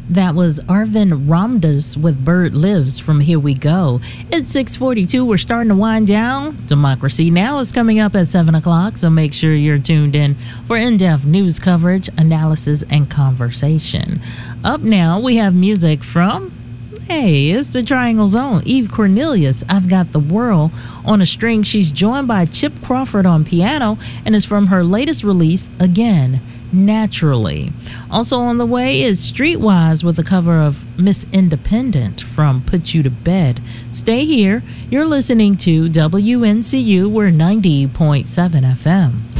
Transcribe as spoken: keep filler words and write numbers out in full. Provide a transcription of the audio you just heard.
That was Arvind Ramdas with Bird Lives from Here We Go. It's six forty-two. We're starting to wind down. Democracy Now! Is coming up at seven o'clock, so make sure you're tuned in for in-depth news coverage, analysis, and conversation. Up now, we have music from... Hey, it's the Triangle's own Eve Cornelius. I've Got the World on a String. She's joined by Chip Crawford on piano and is from her latest release, Again, Naturally. Also on the way is Streetwise with a cover of Miss Independent from Put You to Bed. Stay here. You're listening to W N C U. We're ninety point seven F M.